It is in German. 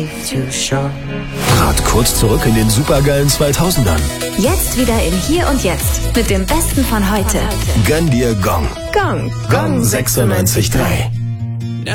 too short. Trat kurz zurück in den supergeilen 2000ern. Jetzt wieder im Hier und Jetzt mit dem Besten von heute. Gönn dir Gong. Gong. Gong 96.3.